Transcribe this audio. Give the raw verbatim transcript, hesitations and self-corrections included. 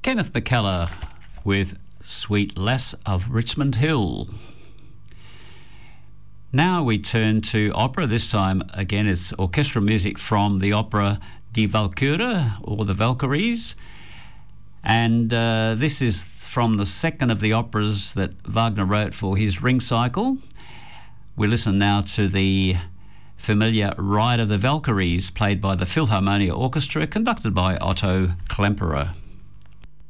Kenneth McKellar with Sweet Lass of Richmond Hill. Now we turn to opera. This time, again, it's orchestral music from the opera Die Walküre, or the Valkyries. And uh, this is from the second of the operas that Wagner wrote for his Ring Cycle. We listen now to the familiar Ride of the Valkyries, played by the Philharmonia Orchestra, conducted by Otto Klemperer.